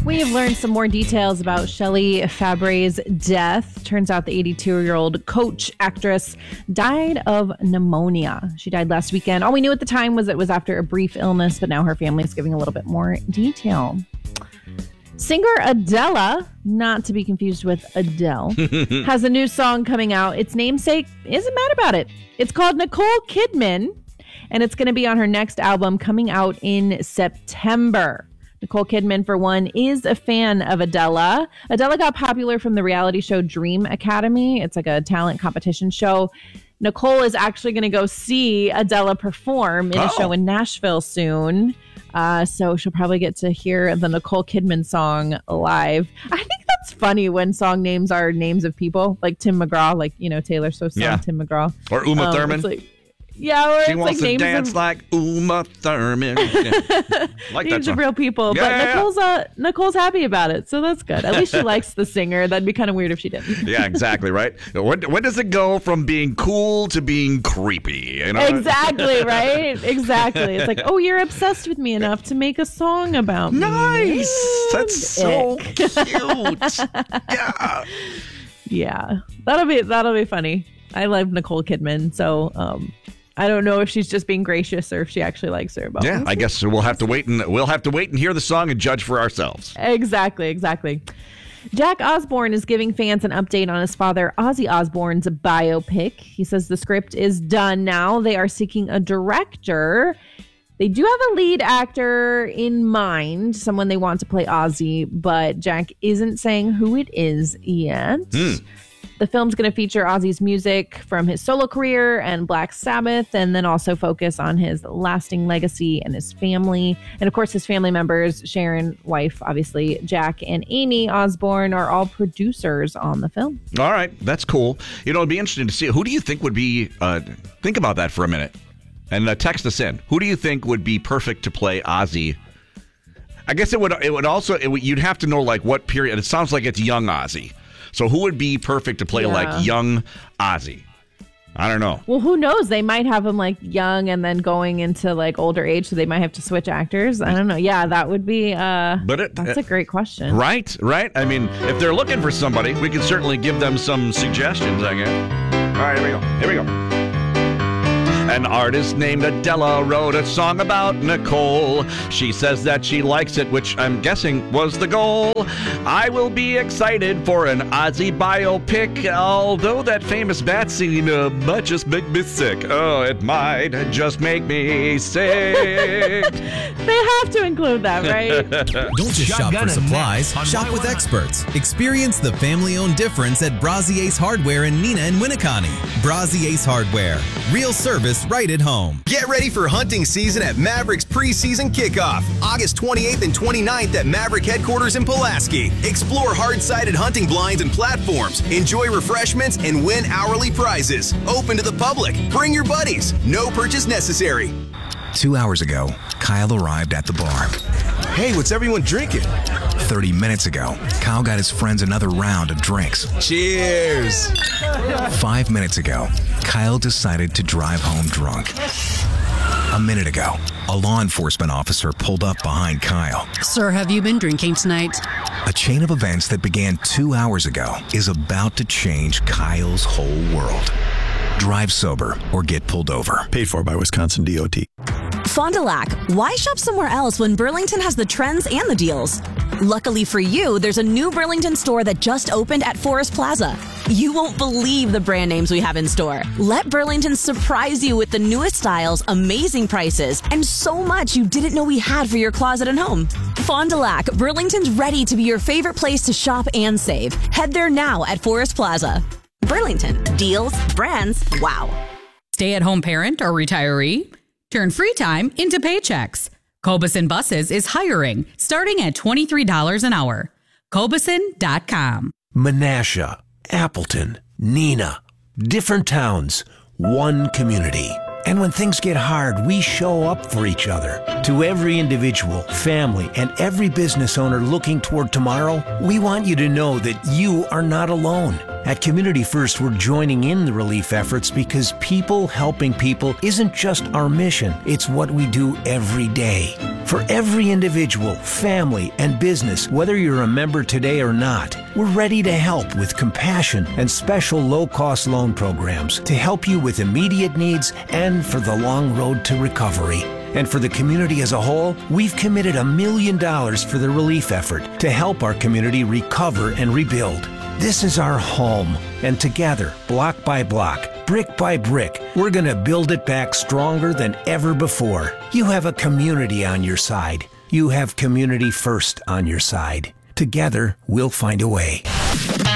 We have learned some more details about Shelley Fabre's death. Turns out the 82-year-old Coach actress died of pneumonia. She died last weekend. All we knew at the time was it was after a brief illness, but now her family is giving a little bit more detail. Singer Adele, not to be confused with Adele, has a new song coming out. Its namesake isn't mad about it. It's called Nicole Kidman, and it's going to be on her next album coming out in September. Nicole Kidman, for one, is a fan of Adele. Adele got popular from the reality show Dream Academy. It's like a talent competition show. Nicole is actually going to go see Adele perform in a show in Nashville soon. So she'll probably get to hear the Nicole Kidman song live. I think that's funny when song names are names of people, like Tim McGraw, like, you know, Taylor Swift's song, Tim McGraw. Or Uma Thurman. Or she wants to dance like Uma Thurman. Like names of real people. But Nicole's happy about it, so that's good. At least she likes the singer. That'd be kind of weird if she didn't. Yeah, exactly, right? When does it go from being cool to being creepy? You know? Exactly, right? Exactly. It's like, oh, you're obsessed with me enough to make a song about me. Nice. That's so cute. Yeah. Yeah. That'll be funny. I love Nicole Kidman, so I don't know if she's just being gracious or if she actually likes her. But I guess we'll have to wait and hear the song and judge for ourselves. Exactly. Jack Osbourne is giving fans an update on his father, Ozzy Osbourne's biopic. He says the script is done now. They are seeking a director. They do have a lead actor in mind, someone they want to play Ozzy, but Jack isn't saying who it is yet. The film's going to feature Ozzy's music from his solo career and Black Sabbath, and then also focus on his lasting legacy and his family. And of course, his family members, Sharon, wife, obviously, Jack, and Amy Osbourne are all producers on the film. All right, that's cool. You know, it'd be interesting to see. Who do you think would be, think about that for a minute, and text us in. Who do you think would be perfect to play Ozzy? I guess it would also, you'd have to know like what period. It sounds like it's young Ozzy. So who would be perfect to play like young Ozzy? I don't know. Well, who knows? They might have him like young and then going into like older age, so they might have to switch actors. I don't know. Yeah, that would be. That's a great question. Right. I mean, if they're looking for somebody, we can certainly give them some suggestions. I guess. All right, here we go. An artist named Adele wrote a song about Nicole. She says that she likes it, which I'm guessing was the goal. I will be excited for an Ozzy biopic, although that famous bat scene might just make me sick. Oh, it might just make me sick. They have to include that, right? Don't just shop for supplies. Shop with experts. Experience the family-owned difference at Brazier's Hardware in Neenah and Winneconne. Brazier's Hardware. Real service right at home. Get ready for hunting season at Mavericks preseason kickoff, August 28th and 29th at Maverick headquarters in Pulaski. Explore hard-sided hunting blinds and platforms, enjoy refreshments, and win hourly prizes. Open to the public. Bring your buddies. No purchase necessary. 2 hours ago, Kyle arrived at the bar. Hey, what's everyone drinking? 30 minutes ago, Kyle got his friends another round of drinks. Cheers! 5 minutes ago, Kyle decided to drive home drunk. A minute ago, a law enforcement officer pulled up behind Kyle. Sir, have you been drinking tonight? A chain of events that began 2 hours ago is about to change Kyle's whole world. Drive sober or get pulled over. Paid for by Wisconsin DOT. Fond du Lac, why shop somewhere else when Burlington has the trends and the deals? Luckily for you, there's a new Burlington store that just opened at Forest Plaza. You won't believe the brand names we have in store. Let Burlington surprise you with the newest styles, amazing prices, and so much you didn't know we had for your closet and home. Fond du Lac, Burlington's ready to be your favorite place to shop and save. Head there now at Forest Plaza. Burlington, deals, brands, wow. Stay-at-home parent or retiree? Turn free time into paychecks. Cobuson Buses is hiring, starting at $23 an hour. Cobuson.com. Menasha, Appleton, Neenah, different towns, one community. And when things get hard, we show up for each other. To every individual, family, and every business owner looking toward tomorrow, we want you to know that you are not alone. At Community First, we're joining in the relief efforts because people helping people isn't just our mission, it's what we do every day. For every individual, family, and business, whether you're a member today or not, we're ready to help with compassion and special low-cost loan programs to help you with immediate needs and for the long road to recovery. And for the community as a whole, we've committed $1 million for the relief effort to help our community recover and rebuild. This is our home, and together, block by block, brick by brick, we're going to build it back stronger than ever before. You have a community on your side. You have Community First on your side. Together, we'll find a way.